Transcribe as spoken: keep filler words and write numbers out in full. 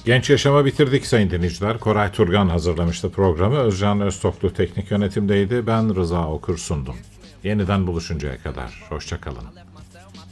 Genç Yaşam'ı bitirdik sayın dinleyiciler. Koray Turgan hazırlamıştı programı. Özcan Öztoklu teknik yönetimdeydi. Ben Rıza Okur sundum. Yeniden buluşuncaya kadar. Hoşça kalın.